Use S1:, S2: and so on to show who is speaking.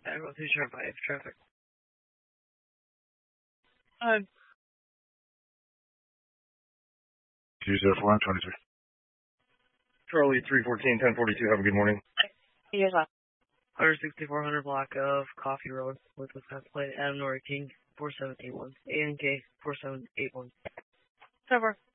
S1: Admiral 2 Sharp 5, traffic.
S2: Hi.
S3: 204-23.
S4: Charlie 314, 1042, have a good morning.
S2: Yes,
S1: 16400 block of Coffee Road with Wisconsin plate, Adam Nori King 4781, ANK 4781.
S2: Trevor.